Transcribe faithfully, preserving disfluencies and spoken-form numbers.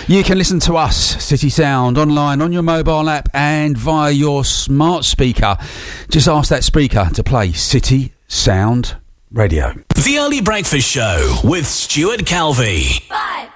You can listen to us, City Sound, online, on your mobile app and via your smart speaker. Just ask that speaker to play City Sound Radio. The Early Breakfast Show with Stuart Calvey. Five.